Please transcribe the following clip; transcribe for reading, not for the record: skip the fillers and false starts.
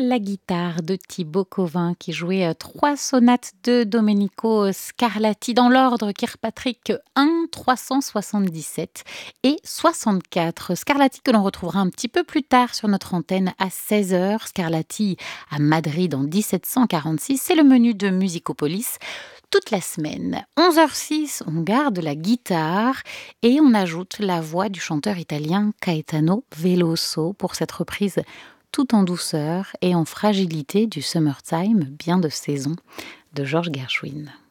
la guitare de Thibaut Covin qui jouait 3 sonates de Domenico Scarlatti dans l'ordre Kirkpatrick 1, 377 et 64. Scarlatti que l'on retrouvera un petit peu plus tard sur notre antenne à 16h. Scarlatti à Madrid en 1746. C'est le menu de Musicopolis toute la semaine. 11h06, on garde la guitare et on ajoute la voix du chanteur italien Caetano Veloso pour cette reprise tout en douceur et en fragilité du Summertime, bien de saison, de George Gershwin.